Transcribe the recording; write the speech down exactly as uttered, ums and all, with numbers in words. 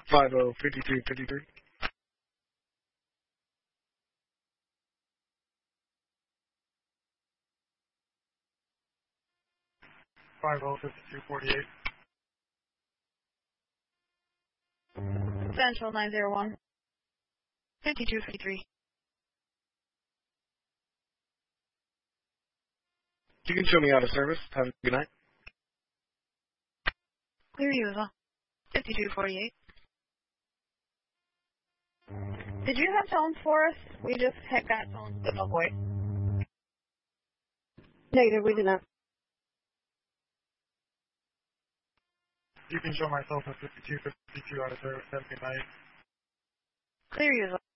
five oh fifty-two fifty-three. five oh fifty-two forty-eight. Central nine zero one. fifty-two fifty-three. You can show me out of service. Have a good night. Clear user. fifty-two forty-eight. Did you have tones for us? We just had got tones, but no voice. Negative, we did not. You can show myself at fifty-two fifty-two out of service. Have a good night. Clear user.